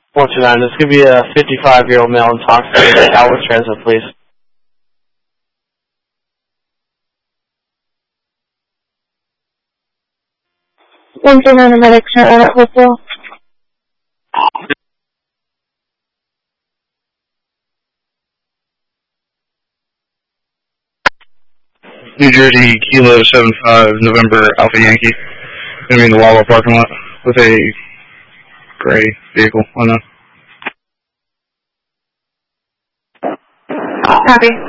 429, this could be a 55-year-old male intoxicated. Outward transit, please. 139 medic center at Hopewell. New Jersey, Kilo 75, November, Alpha Yankee. Gonna be in the Wawa parking lot with a gray vehicle on the... Copy.